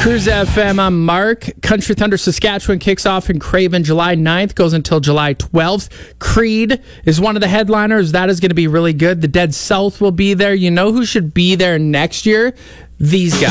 Cruise FM, I'm Mark. Country Thunder Saskatchewan kicks off in Craven July 9th, goes until July 12th. Creed is one of the headliners. That is going to be really good. The Dead South will be there. You know who should be there next year? These guys.